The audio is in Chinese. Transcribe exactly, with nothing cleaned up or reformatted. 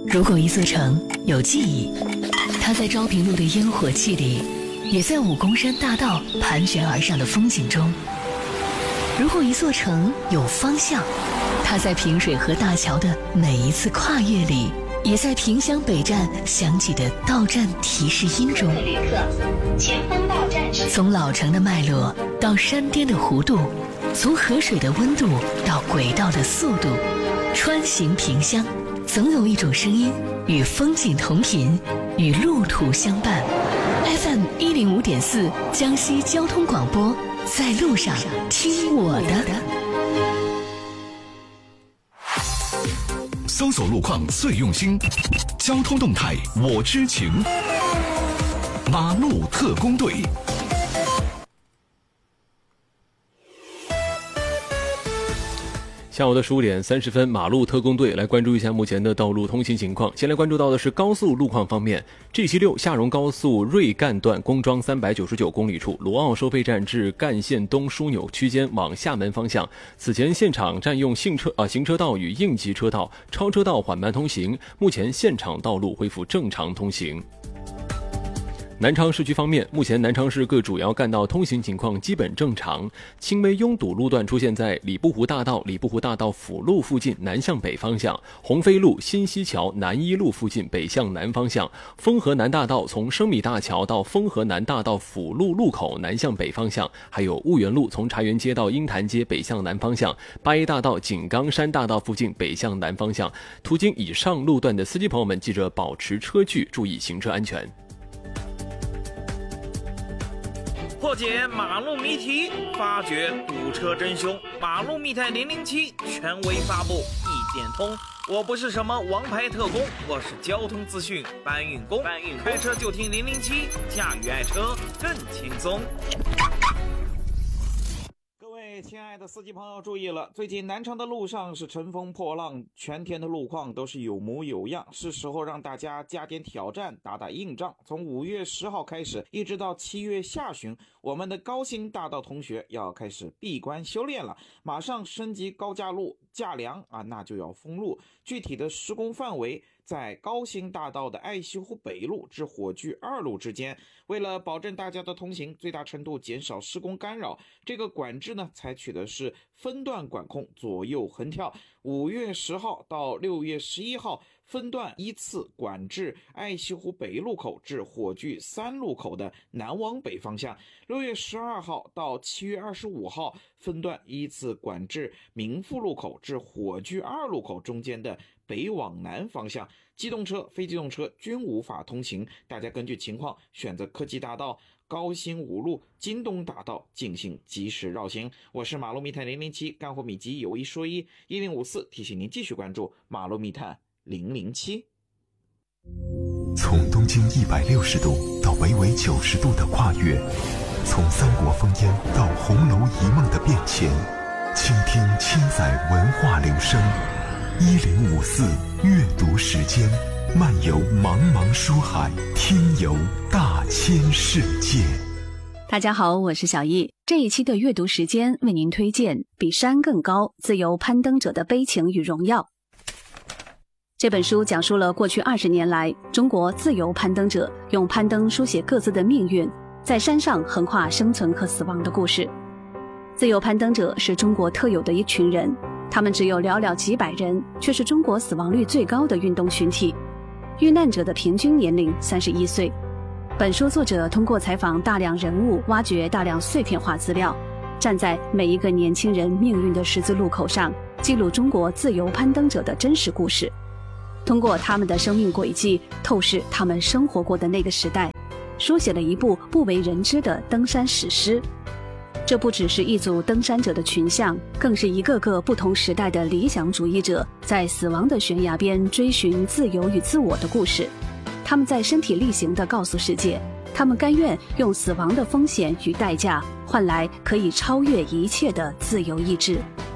如果一座城有记忆，它在昭平路的烟火气里，也在武功山大道盘旋而上的风景中。如果一座城有方向，它在平水河大桥的每一次跨越里，也在萍乡北站响起的到站提示音中。 旅客，前方到站是。 从老城的脉络到山巅的弧度，从河水的温度到轨道的速度，穿行萍乡，总有一种声音与风景同频，与路途相伴。F M 一零五点四，江西交通广播，在路上听我的。 搜索路况最用心，交通动态我知情。马路特工队。 下午的十五点三十分，马路特工队来关注一下目前的道路通行情况。先来关注到的是高速路况方面 ，G 七六下荣高速瑞干段公庄三百九十九公里处，罗奥收费站至干线东枢纽区间往厦门方向，此前现场占用行车啊行车道与应急车道，超车道缓慢通行，目前现场道路恢复正常通行。南昌市区方面，目前南昌市各主要干道通行情况基本正常，轻微拥堵路段出现在李布湖大道、李布湖大道辅路附近南向北方向，鸿飞路、新西桥、南一路附近北向南方向，丰河南大道从生米大桥到丰河南大道辅路路口南向北方向，还有婺源路从茶园街到鹰潭街北向南方向，八一大道井冈山大道附近北向南方向。途经以上路段的司机朋友们，记着保持车距，注意行车安全。 破解马路谜题，发掘堵车真凶。马路密探零零七权威发布，一点通。我不是什么王牌特工，我是交通资讯搬运工。搬运开车就听零零七，驾驭爱车更轻松。各位亲爱的司机朋友注意了，最近南昌的路上是乘风破浪，全天的路况都是有模有样，是时候让大家加点挑战，打打硬仗。从五月十号开始，一直到七月下旬，我们的高新大道同学要开始闭关修炼了，马上升级高架路架梁啊，那就要封路。具体的施工范围在高新大道的爱西湖北路至火炬二路之间。为了保证大家的通行，最大程度减少施工干扰，这个管制呢采取的是分段管控，左右横跳。五月十号到六月十一号分段依次管制爱西湖北路口至火炬三路口的南往北方向。六月十二号到七月二十五号分段依次管制民富路口至火炬二路口中间的北往南方向。机动车、非机动车均无法通行，大家根据情况选择科技大道、高新五路、京东大道进行及时绕行。我是马路密探零零七，干货秘籍有一说一，一零五四提醒您继续关注马路密探零零七。 从东经一百六十度到纬纬九十度的跨越，从三国烽烟到红楼一梦的变迁，倾听千载文化流声。一零五四阅读时间，漫游茫茫书海，听游大千世界。 大家好，我是小易。这一期的阅读时间为您推荐《比山更高：自由攀登者的悲情与荣耀》。这本书讲述了过去二十年来中国自由攀登者用攀登书写各自的命运，在山上横跨生存和死亡的故事。自由攀登者是中国特有的一群人，他们只有寥寥几百人，却是中国死亡率最高的运动群体。遇难者的平均年龄三十一岁。本书作者通过采访大量人物，挖掘大量碎片化资料，站在每一个年轻人命运的十字路口上，记录中国自由攀登者的真实故事。通过他们的生命轨迹，透视他们生活过的那个时代，书写了一部不为人知的登山史诗。这不只是一组登山者的群像，更是一个个不同时代的理想主义者在死亡的悬崖边追寻自由与自我的故事。他们在身体力行地告诉世界，他们甘愿用死亡的风险与代价换来可以超越一切的自由意志。